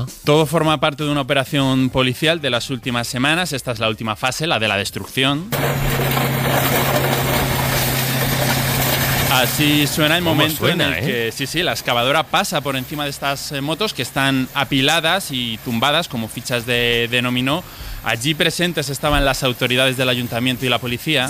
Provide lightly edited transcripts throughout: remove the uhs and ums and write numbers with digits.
Todo forma parte de una operación policial de las últimas semanas. Esta es la última fase, la de la destrucción. Así suena el momento en el que la excavadora pasa por encima de estas motos que están apiladas y tumbadas como fichas de dominó. Allí presentes estaban las autoridades del ayuntamiento y la policía.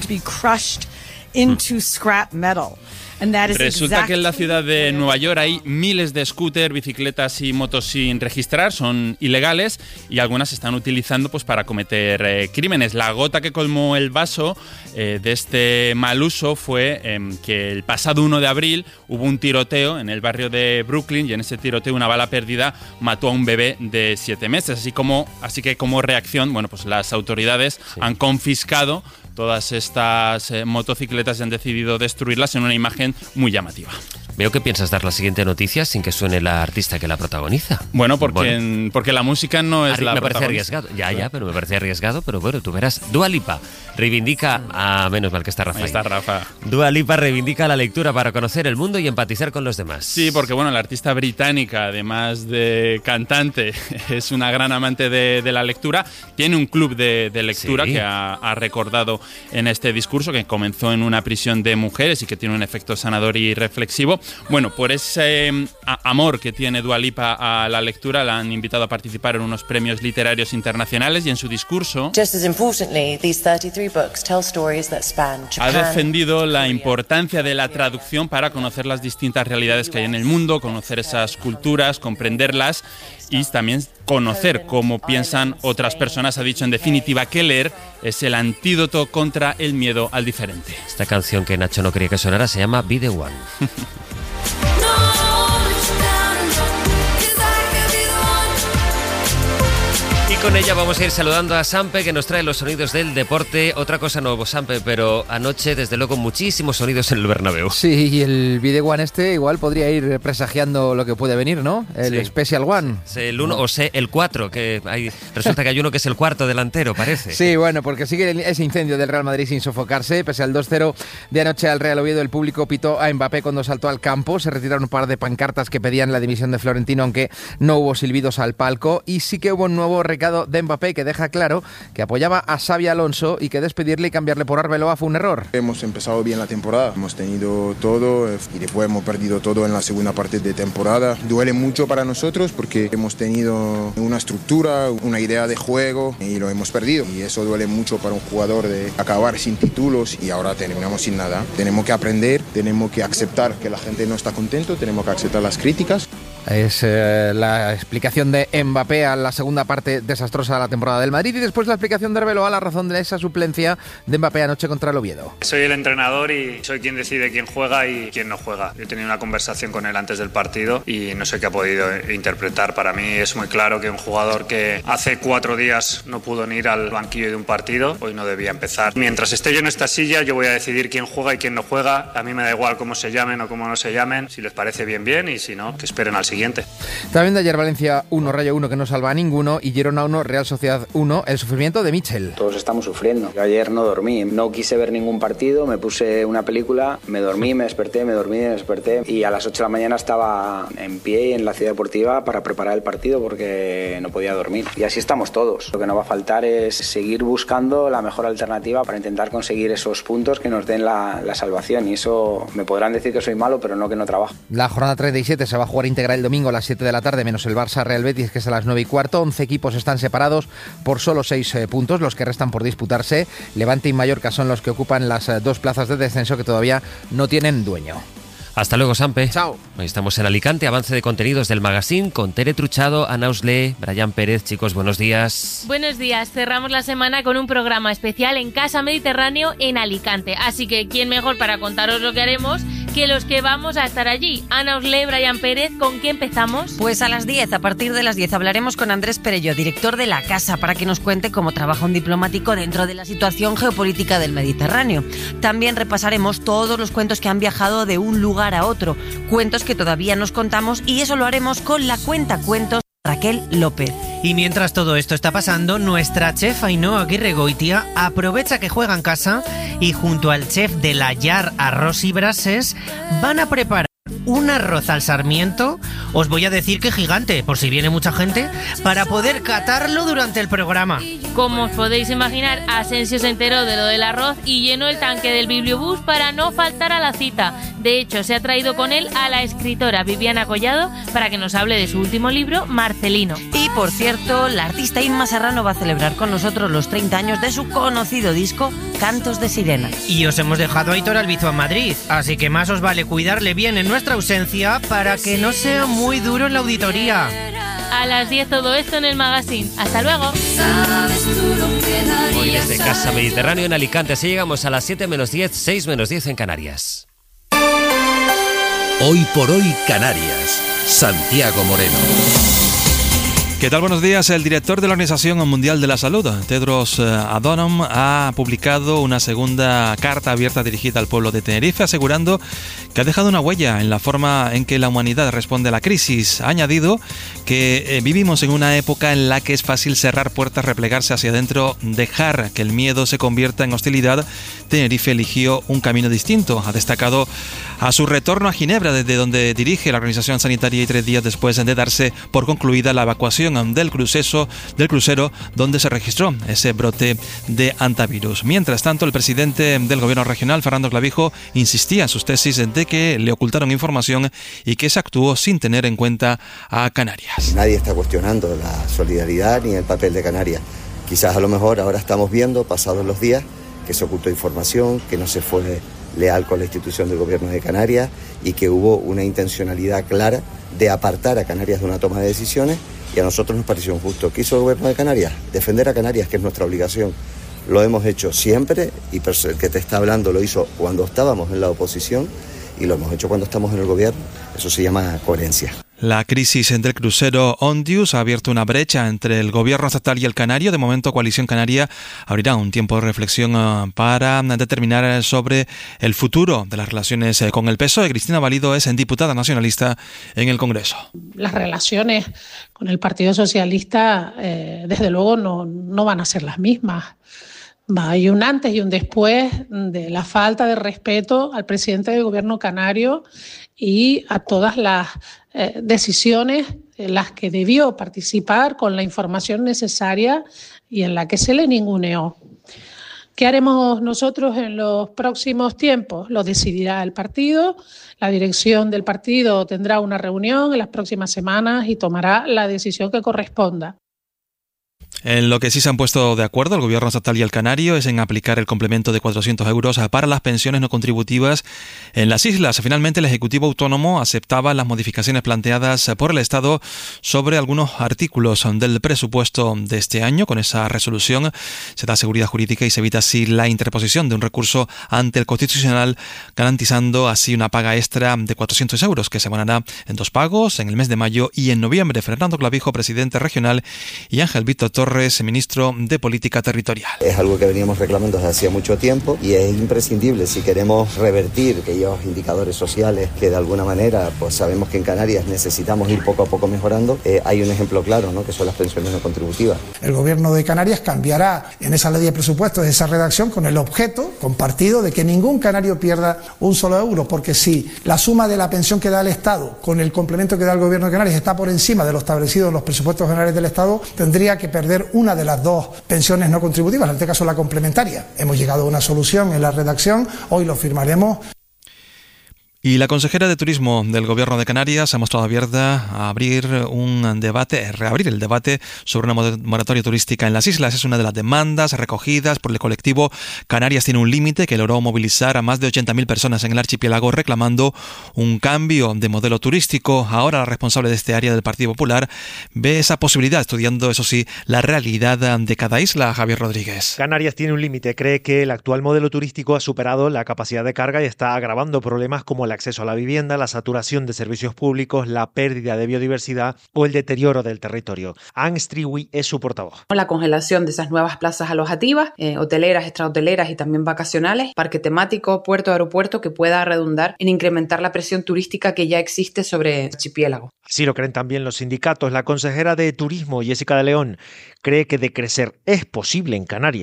Resulta que en la ciudad de Nueva York hay miles de scooters, bicicletas y motos sin registrar, son ilegales y algunas se están utilizando pues para cometer crímenes. La gota que colmó el vaso de este mal uso fue que el pasado 1 de abril hubo un tiroteo en el barrio de Brooklyn y en ese tiroteo una bala perdida mató a un bebé de 7 meses. Así que como reacción, pues las autoridades han confiscado todas estas motocicletas y han decidido destruirlas en una imagen muy llamativa. Veo que piensas dar la siguiente noticia sin que suene la artista que la protagoniza. Porque la música no es la me parece protagonista. arriesgado. Pero me parece arriesgado, pero bueno, tú verás. Dua Lipa reivindica... menos mal que está Rafa. Está Rafa. Dua Lipa reivindica la lectura para conocer el mundo y empatizar con los demás. Sí, porque la artista británica, además de cantante, es una gran amante de la lectura. Tiene un club de lectura que ha recordado en este discurso, que comenzó en una prisión de mujeres y que tiene un efecto sanador y reflexivo. Por ese amor que tiene Dua Lipa a la lectura, la han invitado a participar en unos premios literarios internacionales y en su discurso ha defendido la importancia de la traducción para conocer las distintas realidades que hay en el mundo, conocer esas culturas, comprenderlas y también conocer cómo piensan otras personas. Ha dicho en definitiva que leer es el antídoto contra el miedo al diferente. Esta canción que Nacho no quería que sonara se llama Be The One. Y con ella vamos a ir saludando a Sampe, que nos trae los sonidos del deporte. Otra cosa no, Sampe, pero anoche, desde luego, muchísimos sonidos en el Bernabéu. Sí, y el Be The One igual podría ir presagiando lo que puede venir, ¿no? El Special One. El 1 o el 4, que resulta que hay uno que es el cuarto delantero, parece. Sí, porque sigue ese incendio del Real Madrid sin sofocarse. Pese al 2-0 de anoche al Real Oviedo, el público pitó a Mbappé cuando saltó al campo. Se retiraron un par de pancartas que pedían la dimisión de Florentino, aunque no hubo silbidos al palco. Y sí que hubo un nuevo recado de Mbappé que deja claro que apoyaba a Xabi Alonso y que despedirle y cambiarle por Arbeloa fue un error. Hemos empezado bien la temporada, hemos tenido todo y después hemos perdido todo en la segunda parte de temporada. Duele mucho para nosotros porque hemos tenido una estructura, una idea de juego y lo hemos perdido. Y eso duele mucho para un jugador de acabar sin títulos y ahora terminamos sin nada. Tenemos que aprender, tenemos que aceptar que la gente no está contento, tenemos que aceptar las críticas. Es la explicación de Mbappé a la segunda parte desastrosa de la temporada del Madrid y después la explicación de Arbeloa a la razón de esa suplencia de Mbappé anoche contra el Oviedo. Soy el entrenador y soy quien decide quién juega y quién no juega. He tenido una conversación con él antes del partido y no sé qué ha podido interpretar. Para mí es muy claro que un jugador que hace 4 días no pudo ni ir al banquillo de un partido, hoy no debía empezar. Mientras esté yo en esta silla, yo voy a decidir quién juega y quién no juega. A mí me da igual cómo se llamen o cómo no se llamen. Si les parece bien, bien, y si no, que esperen al siguiente. También de ayer Valencia 1, Rayo 1, que no salva a ninguno, y Girona 1, Real Sociedad 1, el sufrimiento de Michel. Todos estamos sufriendo. Yo ayer no dormí, no quise ver ningún partido, me puse una película, me dormí, me desperté, me dormí, me desperté, y a las 8 de la mañana estaba en pie en la ciudad deportiva para preparar el partido porque no podía dormir. Y así estamos todos. Lo que no va a faltar es seguir buscando la mejor alternativa para intentar conseguir esos puntos que nos den la salvación, y eso me podrán decir que soy malo, pero no que no trabajo. La jornada 37 se va a jugar íntegra el domingo a las 7 de la tarde, menos el Barça Real Betis, que es a las 9:15. 11 equipos están separados por solo 6 puntos, los que restan por disputarse. Levante y Mallorca son los que ocupan las 2 plazas de descenso que todavía no tienen dueño. Hasta luego, Sampe. Chao. Hoy estamos en Alicante, avance de contenidos del magazine con Tere Truchado, Ana Oslé, Brian Pérez. Chicos, buenos días. Buenos días. Cerramos la semana con un programa especial en Casa Mediterráneo en Alicante. Así que, ¿quién mejor para contaros lo que haremos que los que vamos a estar allí? Ana Oslé, Brian Pérez, ¿con qué empezamos? Pues a las 10, a partir de las 10 hablaremos con Andrés Perello, director de La Casa, para que nos cuente cómo trabaja un diplomático dentro de la situación geopolítica del Mediterráneo. También repasaremos todos los cuentos que han viajado de un lugar a otro, cuentos que todavía nos contamos, y eso lo haremos con la cuentacuentos Raquel López. Y mientras todo esto está pasando, nuestra chef Ainhoa Aguirregoitia aprovecha que juega en casa y junto al chef de la Llar Arroz y Brases van a preparar un arroz al sarmiento, os voy a decir que gigante, por si viene mucha gente, para poder catarlo durante el programa. Como os podéis imaginar, Asensio se enteró de lo del arroz y llenó el tanque del bibliobús para no faltar a la cita. De hecho, se ha traído con él a la escritora Viviana Collado para que nos hable de su último libro, Marcelino. Y por cierto, la artista Inma Serrano va a celebrar con nosotros los 30 años de su conocido disco Cantos de Sirena. Y os hemos dejado a Aitor Albizu en Madrid, así que más os vale cuidarle bien en nuestra ausencia para que no sea muy duro en la auditoría. A las 10 todo esto en el magazine. ¡Hasta luego! Hoy desde Casa Mediterráneo en Alicante, así llegamos a las 7 menos 10, 6 menos 10 en Canarias. Hoy por hoy Canarias, Santiago Moreno. ¿Qué tal? Buenos días. El director de la Organización Mundial de la Salud, Tedros Adhanom, ha publicado una segunda carta abierta dirigida al pueblo de Tenerife, asegurando que ha dejado una huella en la forma en que la humanidad responde a la crisis. Ha añadido que vivimos en una época en la que es fácil cerrar puertas, replegarse hacia adentro, dejar que el miedo se convierta en hostilidad. Tenerife eligió un camino distinto. Ha destacado a su retorno a Ginebra, desde donde dirige la organización sanitaria, y 3 días después de darse por concluida la evacuación del crucero donde se registró ese brote de antivirus. Mientras tanto, el presidente del gobierno regional, Fernando Clavijo, insistía en sus tesis de que le ocultaron información y que se actuó sin tener en cuenta a Canarias. Nadie está cuestionando la solidaridad ni el papel de Canarias. Quizás a lo mejor ahora estamos viendo, pasados los días, que se ocultó información, que no se fue leal con la institución del gobierno de Canarias y que hubo una intencionalidad clara de apartar a Canarias de una toma de decisiones, y a nosotros nos pareció injusto. ¿Qué hizo el gobierno de Canarias? Defender a Canarias, que es nuestra obligación. Lo hemos hecho siempre, y el que te está hablando lo hizo cuando estábamos en la oposición y lo hemos hecho cuando estamos en el gobierno. Eso se llama coherencia. La crisis del crucero Ondius ha abierto una brecha entre el gobierno estatal y el canario. De momento, Coalición Canaria abrirá un tiempo de reflexión para determinar sobre el futuro de las relaciones con el PSOE. Cristina Valido es diputada nacionalista en el Congreso. Las relaciones con el Partido Socialista, desde luego, no van a ser las mismas. Hay un antes y un después de la falta de respeto al presidente del gobierno canario y a todas las decisiones en las que debió participar con la información necesaria y en la que se le ninguneó. ¿Qué haremos nosotros en los próximos tiempos? Lo decidirá el partido. La dirección del partido tendrá una reunión en las próximas semanas y tomará la decisión que corresponda. En lo que sí se han puesto de acuerdo el gobierno estatal y el canario es en aplicar el complemento de 400 euros para las pensiones no contributivas en las islas. Finalmente, el Ejecutivo Autónomo aceptaba las modificaciones planteadas por el Estado sobre algunos artículos del presupuesto de este año. Con esa resolución se da seguridad jurídica y se evita así la interposición de un recurso ante el Constitucional, garantizando así una paga extra de 400 euros que se abonará en 2 pagos, en el mes de mayo y en noviembre. Fernando Clavijo, presidente regional, y Ángel Víctor Torres, ministro de Política Territorial. Es algo que veníamos reclamando desde hacía mucho tiempo y es imprescindible si queremos revertir aquellos indicadores sociales que de alguna manera pues sabemos que en Canarias necesitamos ir poco a poco mejorando. Hay un ejemplo claro, ¿no?, que son las pensiones no contributivas. El gobierno de Canarias cambiará en esa ley de presupuestos esa redacción con el objeto compartido de que ningún canario pierda un solo euro, porque si la suma de la pensión que da el Estado con el complemento que da el gobierno de Canarias está por encima de lo establecido en los presupuestos generales del Estado, tendría que perder una de las 2 pensiones no contributivas, en este caso la complementaria. Hemos llegado a una solución en la redacción, hoy lo firmaremos. Y la consejera de Turismo del Gobierno de Canarias ha mostrado abierta a reabrir el debate sobre una moratoria turística en las islas. Es una de las demandas recogidas por el colectivo Canarias Tiene un Límite, que logró movilizar a más de 80.000 personas en el archipiélago reclamando un cambio de modelo turístico. Ahora la responsable de este área del Partido Popular ve esa posibilidad, estudiando, eso sí, la realidad de cada isla. Javier Rodríguez. Canarias Tiene un Límite cree que el actual modelo turístico ha superado la capacidad de carga y está agravando problemas como el acceso a la vivienda, la saturación de servicios públicos, la pérdida de biodiversidad o el deterioro del territorio. Anne Striwi es su portavoz. La congelación de esas nuevas plazas alojativas, hoteleras, extrahoteleras y también vacacionales, parque temático, puerto, aeropuerto, que pueda redundar en incrementar la presión turística que ya existe sobre el archipiélago. Así lo creen también los sindicatos. La consejera de Turismo, Jessica de León, cree que de crecer es posible en Canarias.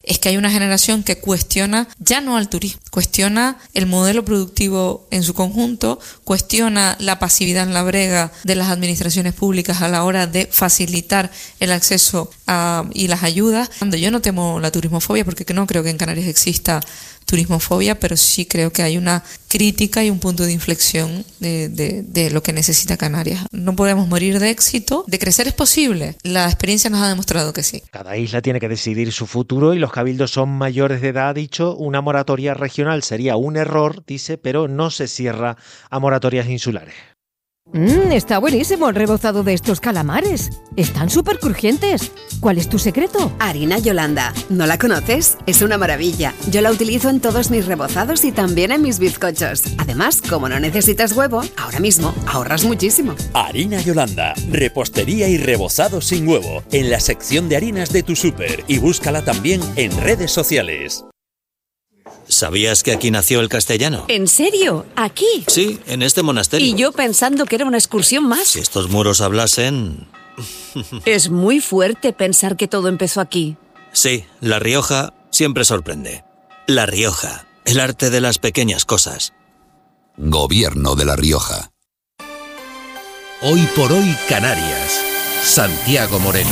es que hay una generación que cuestiona ya no al turismo, cuestiona el modelo productivo en su conjunto, cuestiona la pasividad en la brega de las administraciones públicas a la hora de facilitar el acceso y las ayudas. Yo no temo la turismofobia porque no creo que en Canarias exista turismofobia, pero sí creo que hay una crítica y un punto de inflexión de lo que necesita Canarias. No podemos morir de éxito. De crecer es posible. La experiencia nos ha demostrado que sí. Cada isla tiene que decidir su futuro y los cabildos son mayores de edad, ha dicho. Una moratoria regional sería un error, dice, pero no se cierra a moratorias insulares. Está buenísimo el rebozado de estos calamares. Están súper crujientes. ¿Cuál es tu secreto? Harina Yolanda. ¿No la conoces? Es una maravilla. Yo la utilizo en todos mis rebozados y también en mis bizcochos. Además, como no necesitas huevo, ahora mismo ahorras muchísimo. Harina Yolanda. Repostería y rebozado sin huevo. En la sección de harinas de tu súper. Y búscala también en redes sociales. ¿Sabías que aquí nació el castellano? ¿En serio? ¿Aquí? Sí, en este monasterio. Y yo pensando que era una excursión más. Si estos muros hablasen... Es muy fuerte pensar que todo empezó aquí. Sí, La Rioja siempre sorprende. La Rioja, el arte de las pequeñas cosas. Gobierno de La Rioja. Hoy por hoy Canarias. Santiago Moreno.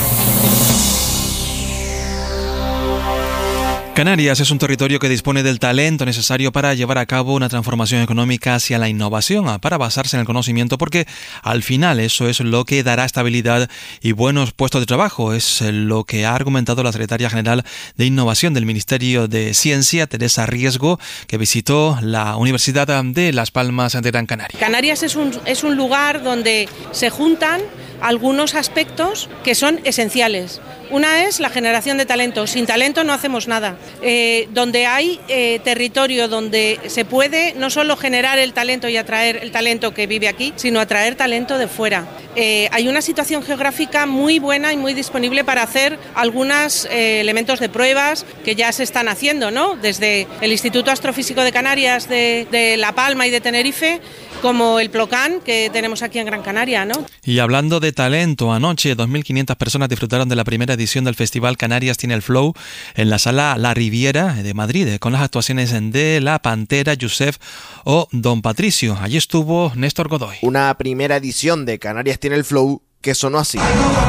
Canarias es un territorio que dispone del talento necesario para llevar a cabo una transformación económica hacia la innovación, para basarse en el conocimiento, porque al final eso es lo que dará estabilidad y buenos puestos de trabajo. Es lo que ha argumentado la secretaria general de Innovación del Ministerio de Ciencia, Teresa Riesgo, que visitó la Universidad de Las Palmas de Gran Canaria. Canarias es un lugar donde se juntan algunos aspectos que son esenciales. Una es la generación de talento. Sin talento no hacemos nada. Donde hay territorio donde se puede no solo generar el talento y atraer el talento que vive aquí, sino atraer talento de fuera. Hay una situación geográfica muy buena y muy disponible para hacer algunos elementos de pruebas que ya se están haciendo, ¿no? Desde el Instituto Astrofísico de Canarias de La Palma y de Tenerife, como el Plocan que tenemos aquí en Gran Canaria, ¿no? Y hablando de talento, anoche 2.500 personas disfrutaron de la primera edición del Festival Canarias tiene el Flow en la Sala La Riviera de Madrid, con las actuaciones de La Pantera, Yusef o Don Patricio. Allí estuvo Néstor Godoy. Una primera edición de Canarias tiene el Flow que sonó así.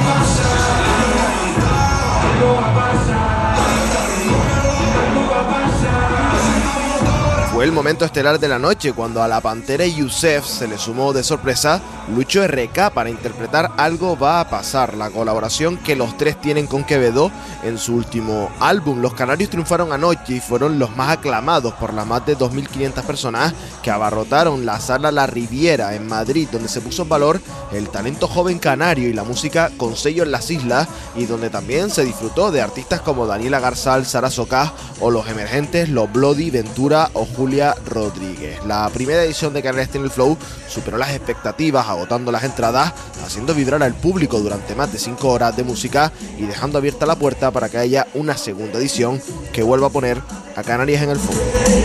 Fue el momento estelar de la noche cuando a La Pantera y Yusef se le sumó de sorpresa Lucho RK para interpretar Algo va a pasar, la colaboración que los tres tienen con Quevedo en su último álbum. Los canarios triunfaron anoche y fueron los más aclamados por las más de 2.500 personas que abarrotaron la Sala La Riviera en Madrid, donde se puso en valor el talento joven canario y la música con sello en las islas, y donde también se disfrutó de artistas como Daniela Garzal, Sara Socas o los emergentes Los Bloody, Ventura o Julia Rodríguez. La primera edición de Canarias tiene el Flow superó las expectativas, agotando las entradas, haciendo vibrar al público durante más de 5 horas de música y dejando abierta la puerta para que haya una segunda edición que vuelva a poner a Canarias en el foco.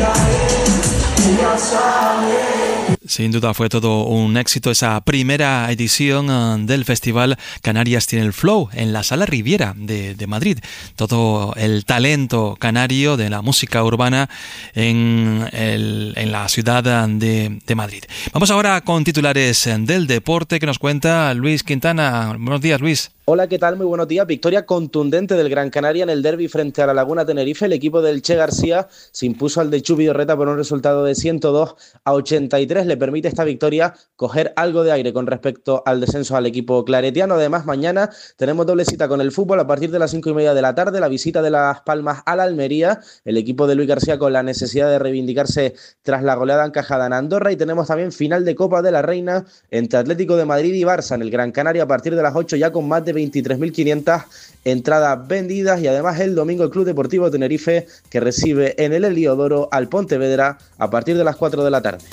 Sin duda fue todo un éxito esa primera edición del Festival Canarias tiene el Flow en la Sala Riviera de Madrid. Todo el talento canario de la música urbana en la ciudad de Madrid. Vamos ahora con titulares del deporte que nos cuenta Luis Quintana. Buenos días, Luis. Hola, ¿qué tal? Muy buenos días. Victoria contundente del Gran Canaria en el derbi frente a la Laguna Tenerife. El equipo del Che García se impuso al de Chubi Orreta por un resultado de 102-83. Le permite esta victoria coger algo de aire con respecto al descenso al equipo claretiano. Además, mañana tenemos doble cita con el fútbol a partir de las 5:30 de la tarde. La visita de Las Palmas a la Almería. El equipo de Luis García con la necesidad de reivindicarse tras la goleada encajada en Andorra. Y tenemos también final de Copa de la Reina entre Atlético de Madrid y Barça en el Gran Canaria a partir de las 8, ya con más de 23.500 entradas vendidas. Y además el domingo el Club Deportivo Tenerife que recibe en el Heliodoro al Pontevedra a partir de las 4 de la tarde.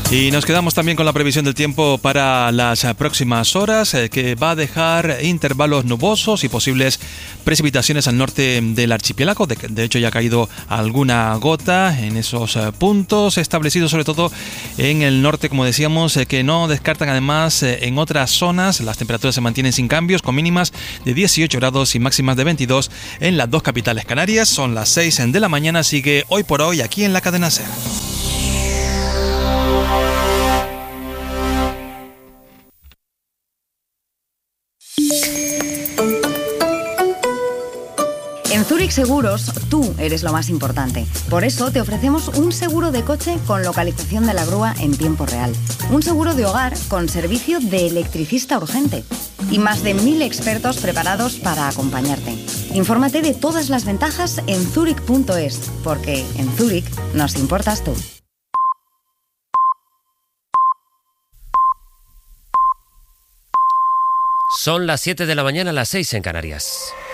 Y nos quedamos también con la previsión del tiempo para las próximas horas, que va a dejar intervalos nubosos y posibles precipitaciones al norte del archipiélago. De hecho, ya ha caído alguna gota en esos puntos establecidos, sobre todo en el norte, como decíamos, que no descartan además en otras zonas. Las temperaturas se mantienen sin cambios, con mínimas de 18 grados y máximas de 22 en las dos capitales canarias. Son las 6 de la mañana, sigue Hoy por Hoy aquí en la cadena SER. En Zurich Seguros, tú eres lo más importante. Por eso te ofrecemos un seguro de coche con localización de la grúa en tiempo real. Un seguro de hogar con servicio de electricista urgente. Y más de 1000 expertos preparados para acompañarte. Infórmate de todas las ventajas en zurich.es, porque en Zurich nos importas tú. Son las 7 de la mañana, las 6 en Canarias.